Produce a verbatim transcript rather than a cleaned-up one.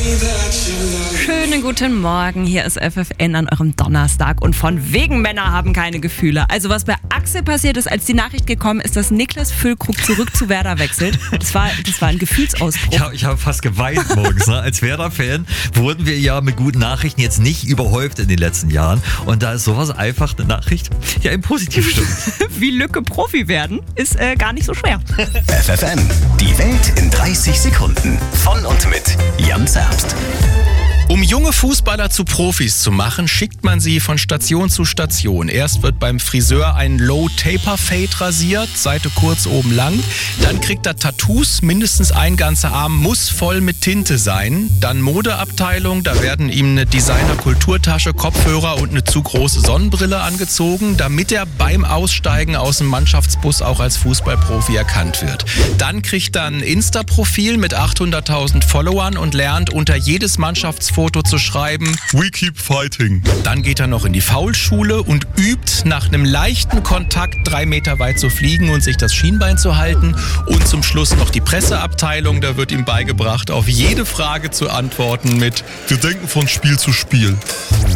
Schönen guten Morgen, hier ist F F N an eurem Donnerstag und von wegen Männer haben keine Gefühle. Also was bei Axel passiert ist, als die Nachricht gekommen ist, dass Niklas Füllkrug zurück zu Werder wechselt, das war, das war ein Gefühlsausbruch. Ich habe ich hab fast geweint morgens. Ne? Als Werder-Fan wurden wir ja mit guten Nachrichten jetzt nicht überhäuft in den letzten Jahren und da ist sowas einfach eine Nachricht, ja im Positiv stimmt. Wie Lücke Profi werden, ist äh, gar nicht so schwer. F F N, die Welt in dreißig Sekunden. Von und mit Jan Zerbst. Um junge Fußballer zu Profis zu machen, schickt man sie von Station zu Station. Erst wird beim Friseur ein Low-Taper-Fade rasiert, Seite kurz, oben lang. Dann kriegt er Tattoos, mindestens ein ganzer Arm muss voll mit Tinte sein. Dann Modeabteilung, da werden ihm eine Designer-Kulturtasche, Kopfhörer und eine zu große Sonnenbrille angezogen, damit er beim Aussteigen aus dem Mannschaftsbus auch als Fußballprofi erkannt wird. Dann kriegt er ein Insta-Profil mit achthunderttausend Followern und lernt unter jedes Mannschaftsfoto zu schreiben, "We keep fighting". Dann geht er noch in die Faulschule und übt, nach einem leichten Kontakt drei Meter weit zu fliegen und sich das Schienbein zu halten. Und zum Schluss noch die Presseabteilung, da wird ihm beigebracht, auf jede Frage zu antworten mit "Wir denken von Spiel zu Spiel".